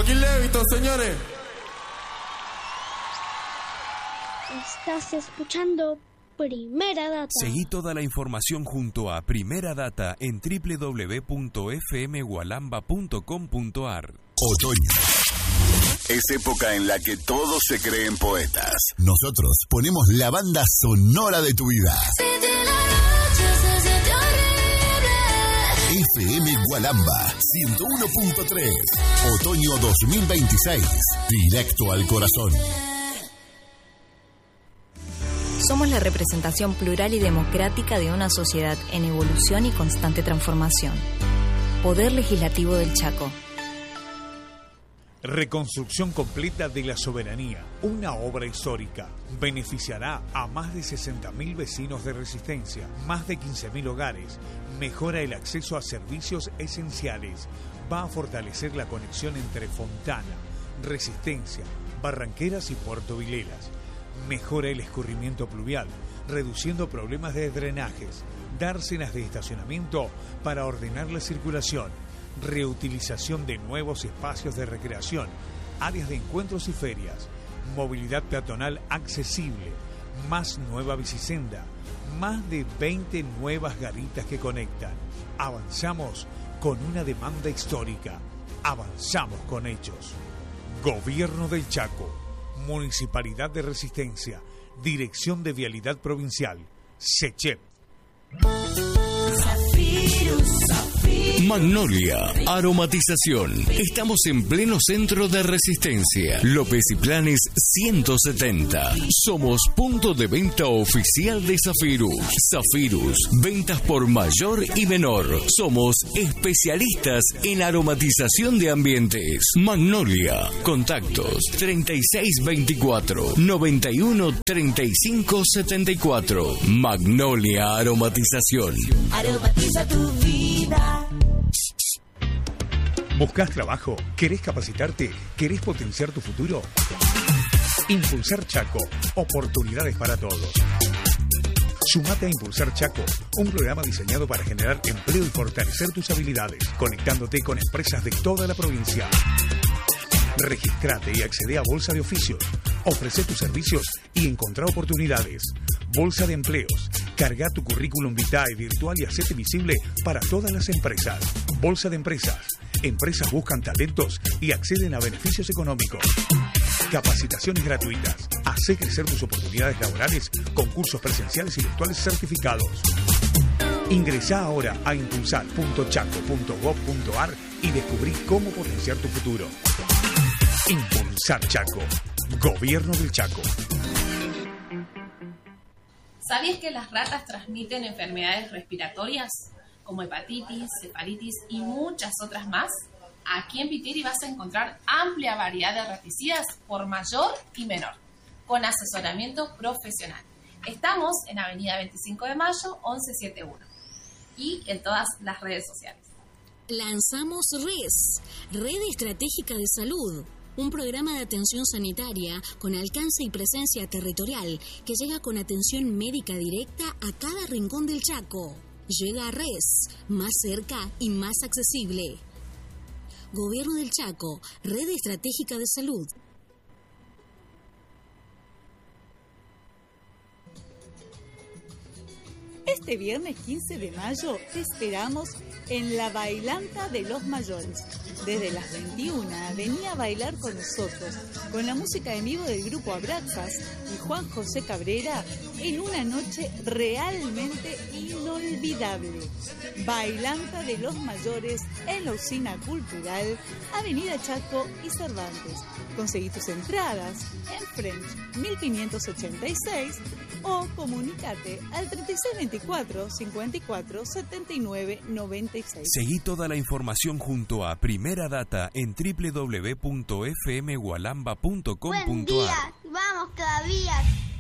Joaquín Levington, señores. Estás escuchando Primera Data. Seguí toda la información junto a Primera Data en www.fmgualamba.com.ar. Otoño. Es época en la que todos se creen poetas. Nosotros ponemos la banda sonora de tu vida. FM Gualamba 101.3. Otoño 2026. Directo al corazón. Somos la representación plural y democrática de una sociedad en evolución y constante transformación. Poder Legislativo del Chaco. Reconstrucción completa de la soberanía, una obra histórica. Beneficiará a más de 60.000 vecinos de Resistencia, más de 15.000 hogares, mejora el acceso a servicios esenciales, va a fortalecer la conexión entre Fontana, Resistencia, Barranqueras y Puerto Vilelas, mejora el escurrimiento pluvial, reduciendo problemas de drenajes, dársenas de estacionamiento para ordenar la circulación, reutilización de nuevos espacios de recreación, áreas de encuentros y ferias, movilidad peatonal accesible, más nueva bicisenda, más de 20 nuevas garitas que conectan. Avanzamos con una demanda histórica. Avanzamos con hechos. Gobierno del Chaco, Municipalidad de Resistencia, Dirección de Vialidad Provincial, SECHEP. Magnolia, aromatización. Estamos en pleno centro de Resistencia. López y Planes 170. Somos punto de venta oficial de Zafirus. Zafirus, ventas por mayor y menor. Somos especialistas en aromatización de ambientes. Magnolia, contactos 3624 91 35 74. Magnolia Aromatización. Aromatiza tu vida. ¿Buscas trabajo? ¿Querés capacitarte? ¿Querés potenciar tu futuro? Impulsar Chaco. Oportunidades para todos. Sumate a Impulsar Chaco, un programa diseñado para generar empleo y fortalecer tus habilidades, conectándote con empresas de toda la provincia. Registrate y accede a Bolsa de Oficios. Ofrece tus servicios y encontrá oportunidades. Bolsa de Empleos. Carga tu currículum vitae virtual y hacete visible para todas las empresas. Bolsa de Empresas. Empresas buscan talentos y acceden a beneficios económicos. Capacitaciones gratuitas. Hacé crecer tus oportunidades laborales con cursos presenciales y virtuales certificados. Ingresá ahora a impulsar.chaco.gov.ar y descubrí cómo potenciar tu futuro. Impulsar Chaco. Gobierno del Chaco. ¿Sabías que las ratas transmiten enfermedades respiratorias como hepatitis, cefalitis y muchas otras más? Aquí en Pitiri vas a encontrar amplia variedad de raticidas por mayor y menor, con asesoramiento profesional. Estamos en Avenida 25 de Mayo, 1171 y en todas las redes sociales. Lanzamos RES, Red Estratégica de Salud, un programa de atención sanitaria con alcance y presencia territorial que llega con atención médica directa a cada rincón del Chaco. Llega a RES, más cerca y más accesible. Gobierno del Chaco, Red Estratégica de Salud. Este viernes 15 de mayo te esperamos en la Bailanta de los Mayores. Desde las 21, vení a bailar con nosotros, con la música en vivo del grupo Abraxas y Juan José Cabrera, en una noche realmente inolvidable. Bailanta de los Mayores en la Usina Cultural, Avenida Chaco y Cervantes. Conseguí tus entradas en French 1586 o comunícate al 3624 54 79 96. Seguí toda la información junto a Primera Data en www.fmgualamba.com.ar. Buen día, vamos todavía.